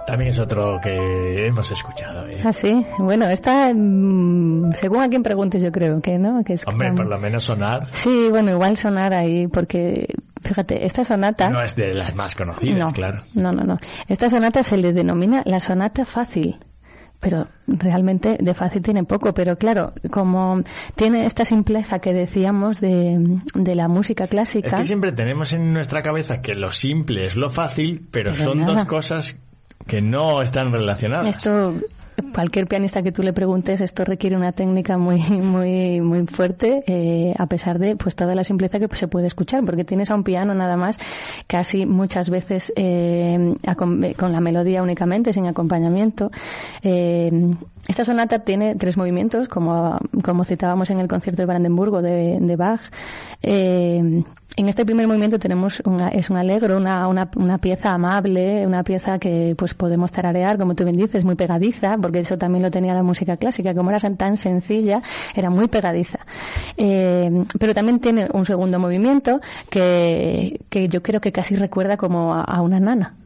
También es otro que hemos escuchado. Ah, sí. Bueno, esta, según a quien preguntes, yo creo que, ¿no? Que es Hombre, por lo menos sonar. Sí, bueno, igual sonar ahí, porque, fíjate, esta sonata... No es de las más conocidas, claro. No. Esta sonata se le denomina la sonata fácil. Pero realmente de fácil tiene poco, pero claro, como tiene esta simpleza que decíamos de la música clásica... Es que siempre tenemos en nuestra cabeza que lo simple es lo fácil, pero son nada. dos cosas que no están relacionadas. Esto, cualquier pianista que tú le preguntes, esto requiere una técnica muy muy muy fuerte, a pesar de pues toda la simpleza que se puede escuchar, porque tienes a un piano nada más, casi muchas veces con la melodía únicamente, sin acompañamiento. Esta sonata tiene 3 movimientos, como citábamos en el concierto de Brandenburgo de Bach. En este primer movimiento tenemos es un allegro, una pieza amable, una pieza que pues podemos tararear, como tú bien dices, muy pegadiza, porque eso también lo tenía la música clásica, como era tan sencilla, era muy pegadiza. Pero también tiene un segundo movimiento que yo creo que casi recuerda como a una nana.